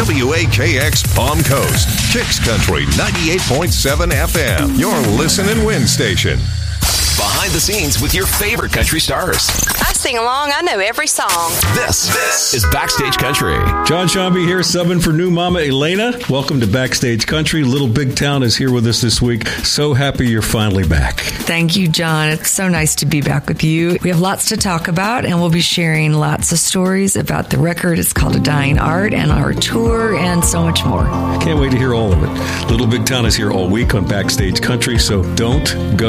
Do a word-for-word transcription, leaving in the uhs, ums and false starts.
W A K X Palm Coast, Kicks Country ninety-eight point seven F M, your listen and win station. Behind the scenes with your favorite country stars. I sing along. I know every song. This, this is Backstage Country. John Shambi here, subbing for new mama Elena. Welcome to Backstage Country. Little Big Town is here with us this week. So happy you're finally back. Thank you, John. It's so nice to be back with you. We have lots to talk about, and we'll be sharing lots of stories about the record. It's called A Dying Art, and our tour, and so much more. Can't wait to hear all of it. Little Big Town is here all week on Backstage Country, so don't go